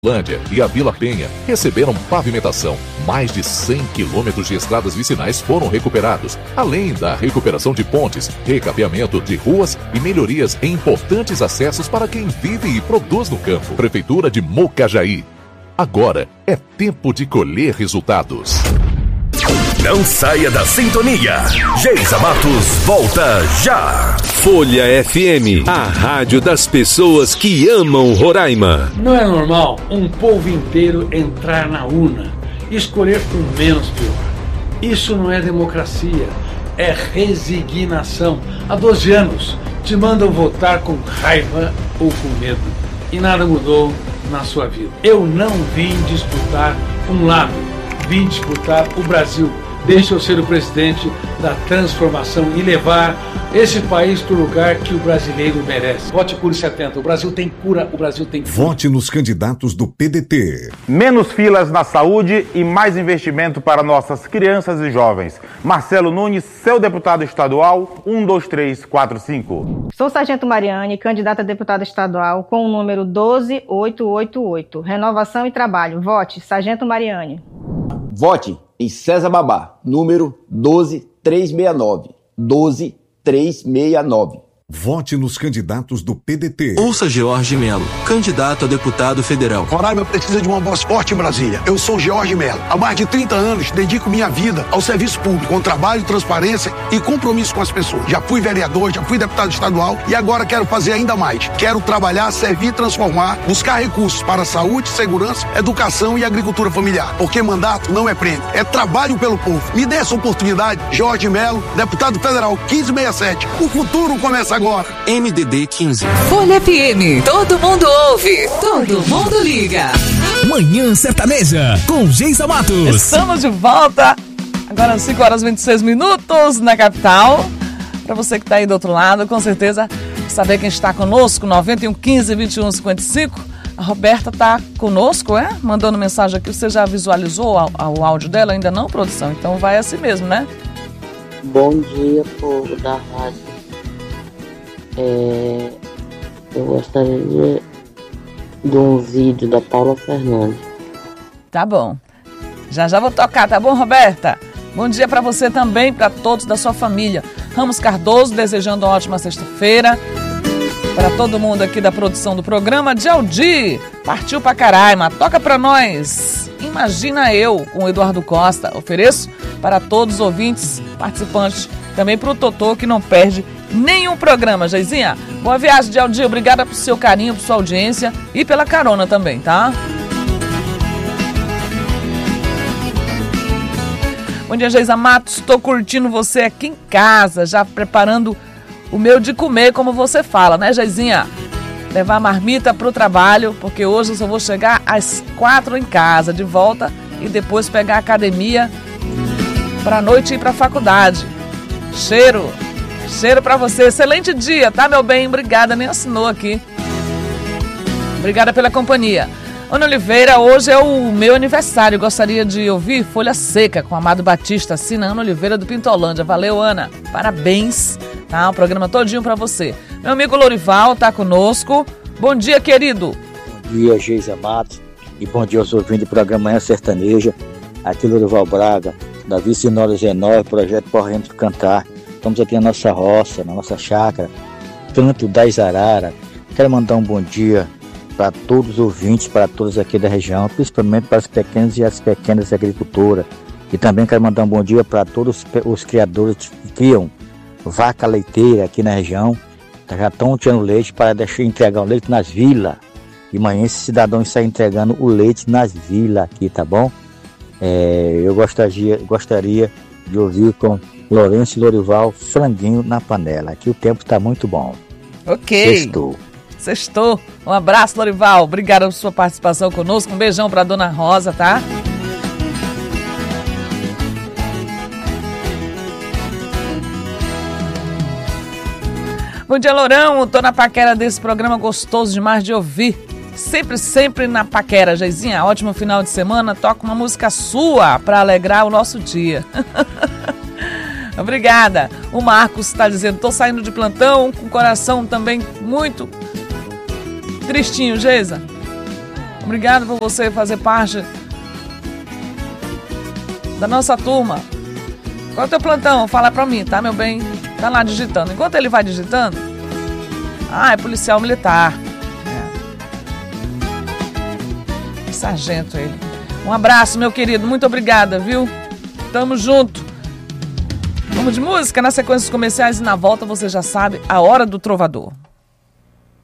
Lândia e a Vila Penha receberam pavimentação. Mais de 100 quilômetros de estradas vicinais foram recuperados, além da recuperação de pontes, recapeamento de ruas e melhorias em importantes acessos para quem vive e produz no campo. Prefeitura de Mocajaí. Agora é tempo de colher resultados. Não saia da sintonia. Geisa Matos volta já. Folha FM, a rádio das pessoas que amam Roraima. Não é normal um povo inteiro entrar na urna e escolher o menos pior. Isso não é democracia, é resignação. Há 12 anos te mandam votar com raiva ou com medo e nada mudou na sua vida. Eu não vim disputar um lado, vim disputar o Brasil. Deixa eu ser o presidente da transformação e levar esse país para o lugar que o brasileiro merece. Vote Cure 70. O Brasil tem cura, o Brasil tem cura. Vote nos candidatos do PDT. Menos filas na saúde e mais investimento para nossas crianças e jovens. Marcelo Nunes, seu deputado estadual, 12345. Sou Sargento Mariane, candidata a deputada estadual com o número 12888. Renovação e Trabalho. Vote Sargento Mariane. Vote em César Babá, número 12369. 12369. Vote nos candidatos do PDT. Ouça George Melo, candidato a deputado federal. Roraima precisa de uma voz forte em Brasília. Eu sou George Melo. Há mais de 30 anos dedico minha vida ao serviço público, com trabalho, transparência e compromisso com as pessoas. Já fui vereador, já fui deputado estadual e agora quero fazer ainda mais. Quero trabalhar, servir, transformar, buscar recursos para saúde, segurança, educação e agricultura familiar. Porque mandato não é prêmio, é trabalho pelo povo. Me dê essa oportunidade. George Melo, deputado federal 1567. O futuro começa agora. MDD 15. Folha FM. Todo mundo ouve. Todo mundo liga. Manhã Sertaneja com Geisa Matos. Estamos de volta. Agora 5 horas e 26 minutos na capital. Para você que está aí do outro lado, com certeza saber quem está conosco. 91 15 21 55. A Roberta está conosco, é? Mandando mensagem aqui. Você já visualizou o áudio dela? Ainda não, produção? Então vai assim mesmo, né? Bom dia, povo da rádio. Eu gostaria de um vídeo da Paula Fernandes. Tá bom. Já vou tocar, tá bom, Roberta? Bom dia pra você também, pra todos da sua família. Ramos Cardoso, desejando uma ótima sexta-feira. Para todo mundo aqui da produção do programa. Dialdi, partiu pra Caraima. Toca pra nós. Imagina Eu, com o Eduardo Costa. Ofereço para todos os ouvintes, participantes. Também pro Totô, que não perde nenhum programa, Geizinha. Boa viagem, Dialdi. Obrigada pelo seu carinho, por sua audiência e pela carona também, tá? Bom dia, Geisa Matos. Estou curtindo você aqui em casa, já preparando o meu de comer, como você fala, né, Geizinha? Levar a marmita pro trabalho, porque hoje eu só vou chegar às 4 em casa, de volta, e depois pegar a academia pra noite ir pra faculdade. Cheiro pra você. Excelente dia, tá, meu bem? Obrigada, nem assinou aqui. Obrigada pela companhia. Ana Oliveira, hoje é o meu aniversário. Gostaria de ouvir Folha Seca com Amado Batista. Assina Ana Oliveira do Pintolândia. Valeu, Ana. Parabéns. Tá, o programa todinho pra você. Meu amigo Lorival tá conosco. Bom dia, querido. Bom dia, Geisa Matos. E bom dia aos ouvintes do programa Manhã Sertaneja. Aqui Lorival Braga, da Vicinória G9, Projeto Correndo Cantar. Estamos aqui na nossa roça, na nossa chácara, Canto da Izarara. Quero mandar um bom dia para todos os ouvintes, para todos aqui da região, principalmente para as pequenas e as pequenas agricultoras. E também quero mandar um bom dia para todos os criadores que criam vaca leiteira aqui na região. Já estão tirando leite para entregar o leite nas vilas. E amanhã esse cidadão está entregando o leite nas vilas aqui, tá bom? Eu gostaria de ouvir com Lourenço e Lorival, franguinho na panela. Aqui o tempo está muito bom. Ok. Sextou. Um abraço, Lorival. Obrigada por sua participação conosco. Um beijão para Dona Rosa, tá? Bom dia, Lourão. Tô na paquera desse programa gostoso demais de ouvir. Sempre na paquera, Geizinha. Ótimo final de semana. Toca uma música sua para alegrar o nosso dia. Obrigada. O Marcos está dizendo, tô saindo de plantão com o coração também muito tristinho, Geisa. Obrigado por você fazer parte da nossa turma. Qual é o teu plantão? Fala pra mim, tá, meu bem? Tá lá digitando. Enquanto ele vai digitando... é policial militar. Sargento ele. Um abraço, meu querido. Muito obrigada, viu? Tamo junto. Vamos de música na sequência dos comerciais e na volta você já sabe a hora do trovador.